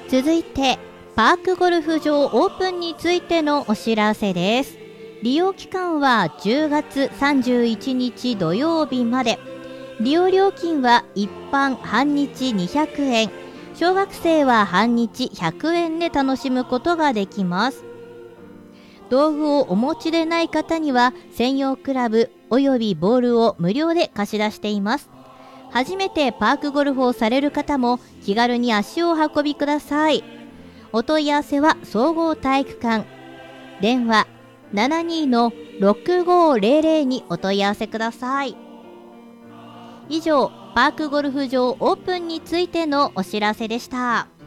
続いてパークゴルフ場オープンについてのお知らせです。利用期間は10月31日土曜日まで。利用料金は一般半日200円、小学生は半日100円で楽しむことができます。道具をお持ちでない方には専用クラブおよびボールを無料で貸し出しています。初めてパークゴルフをされる方も気軽に足をお運びください。お問い合わせは総合体育館、電話 72-6500 にお問い合わせください。以上、パークゴルフ場オープンについてのお知らせでした。